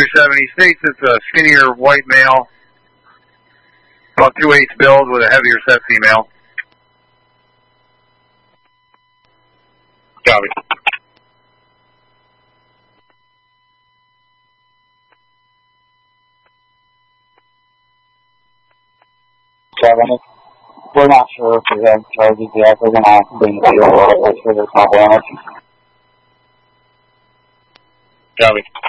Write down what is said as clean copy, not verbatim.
37. He states it's a skinnier white male, about 2/8 build with a heavier set female. Copy. We're not sure if we have charges yet. We're going to have to bring the field over to make sure there's no damage. Copy.